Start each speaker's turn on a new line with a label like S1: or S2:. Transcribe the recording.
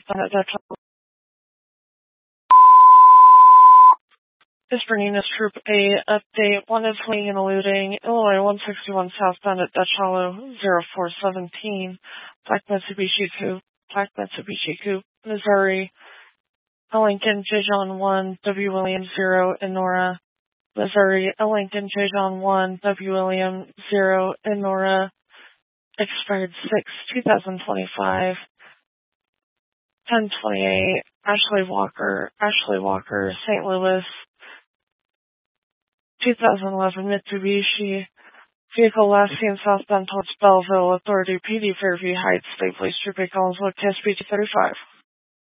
S1: southbound at Dutch. Is bringing this Troop A update. One is fleeing and eluding. Illinois 161 southbound at Dutch Hollow 0417. Black Mitsubishi Coupe. Missouri. A Lincoln J-John 1, W. William 0 in Nora. Missouri. A Lincoln J-John 1, W. William 0 in Nora. Expired 6/2025. 1028. Ashley Walker, St. Louis. 2011 Mitsubishi. Vehicle last seen southbound towards Belleville. Authority PD Fairview Heights. State Police Troop A Collinsville, KSP 235.